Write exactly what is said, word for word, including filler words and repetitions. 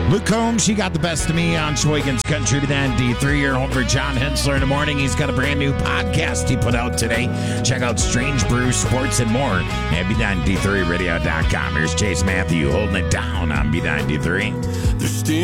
Luke Combs, she got the best of me on Sheboygan's Country to ninety-three. You're home for John Hensler in the morning. He's got a brand new podcast he put out today. Check out Strange Brew Sports and more at B ninety-three radio dot com. Here's Chase Matthew holding it down on B ninety-three.